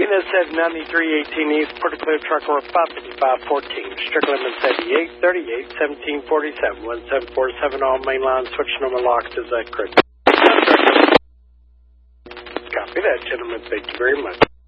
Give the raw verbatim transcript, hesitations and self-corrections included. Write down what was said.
Venus said ninety-three eighteen East, Porter Clear Truck or five fifty-five fourteen. Strickland seventy-eight thirty-eight seventeen forty-seven. one seven four seven all main line. Switch number locked. Is that correct? Copy that, gentlemen. Thank you very much.